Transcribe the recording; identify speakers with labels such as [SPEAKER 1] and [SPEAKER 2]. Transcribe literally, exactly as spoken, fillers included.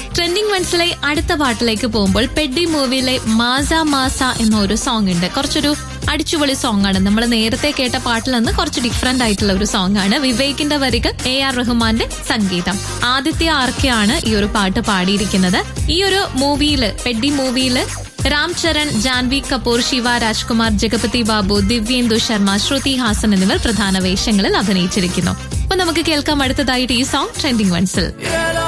[SPEAKER 1] Trending വൺസിലെ അടുത്ത പാട്ടിലേക്ക് പോകുമ്പോൾ പെഡി മൂവിയിലെ മാസ മാസ എന്ന ഒരു സോങ് ഉണ്ട്. കുറച്ചൊരു അടിച്ചുപൊളി സോങ് ആണ്. നമ്മൾ നേരത്തെ കേട്ട പാട്ടിൽ നിന്ന് കുറച്ച് ഡിഫറെന്റ് ആയിട്ടുള്ള ഒരു സോങ് ആണ്. വിവേകിന്റെ വരികൾ, എ ആർ റഹ്മാന്റെ സംഗീതം. ആദിത്യ ആർക്കെയാണ് ഈ ഒരു പാട്ട് പാടിയിരിക്കുന്നത്. ഈ ഒരു മൂവിയില്, പെഡി മൂവിയില് രാം ചരൺ, ജാൻവി കപൂർ, ശിവ രാജ്കുമാർ, ജഗപതി ബാബു, ദിവ്യേന്ദു ശർമ്മ, ശ്രുതി ഹാസൻ എന്നിവർ പ്രധാന വേഷങ്ങളിൽ അഭിനയിച്ചിരിക്കുന്നു. അപ്പൊ നമുക്ക് കേൾക്കാം അടുത്തതായിട്ട് ഈ സോങ് ട്രെൻഡിങ് വൺസിൽ.